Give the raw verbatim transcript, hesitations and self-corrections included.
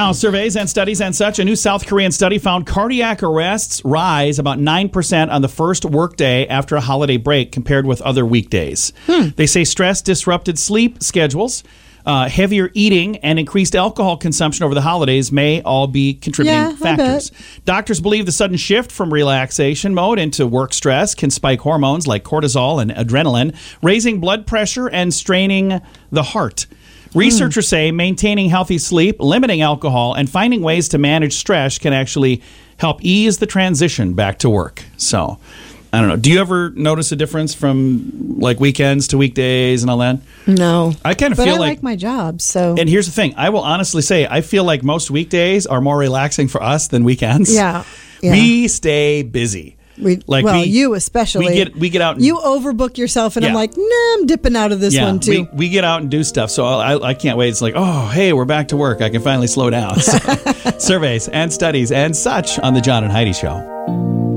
Now, surveys and studies and such. A new South Korean study found cardiac arrests rise about nine percent on the first workday after a holiday break compared with other weekdays. Hmm. They say stress disrupted sleep schedules. Uh, heavier eating and increased alcohol consumption over the holidays may all be contributing yeah, factors. Doctors believe the sudden shift from relaxation mode into work stress can spike hormones like cortisol and adrenaline, raising blood pressure and straining the heart. Researchers mm. say maintaining healthy sleep, limiting alcohol, and finding ways to manage stress can actually help ease the transition back to work. So, I don't know. Do you ever notice a difference from like weekends to weekdays and all that? No. I kind of but feel I like, like my job, so. And here's the thing. I will honestly say I feel like most weekdays are more relaxing for us than weekends. Yeah. yeah. We stay busy. We, like well, we, you especially. We get we get out. And, you overbook yourself, and yeah. I'm like, nah, I'm dipping out of this yeah, one too. We, we get out and do stuff, so I, I can't wait. It's like, oh, hey, we're back to work. I can finally slow down. So, surveys and studies and such on the John and Heidi Show.